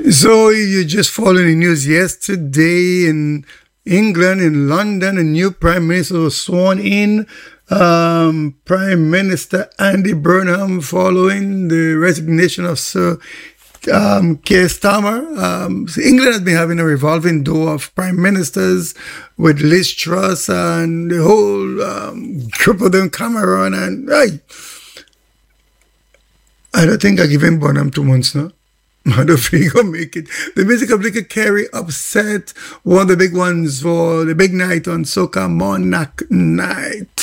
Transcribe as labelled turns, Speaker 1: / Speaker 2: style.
Speaker 1: So you just following the news yesterday in England, in London, a new prime minister was sworn in. Prime Minister Andy Burnham following the resignation of Sir Keir Starmer. So England has been having a revolving door of prime ministers with Liz Truss and the whole group of them, Cameron, and I don't think I give him Burnham 2 months now. I don't think he's gonna make it. The music of Liquor Kerry upset one of the big ones for the big night on Soca Monarch Night.